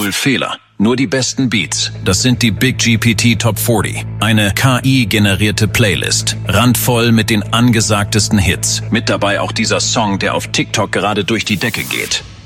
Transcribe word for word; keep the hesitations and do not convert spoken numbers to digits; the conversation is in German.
Null Fehler. Nur die besten Beats. Das sind die Big G P T Top vierzig. Eine K I-generierte Playlist. Randvoll mit den angesagtesten Hits. Mit dabei auch dieser Song, der auf TikTok gerade durch die Decke geht.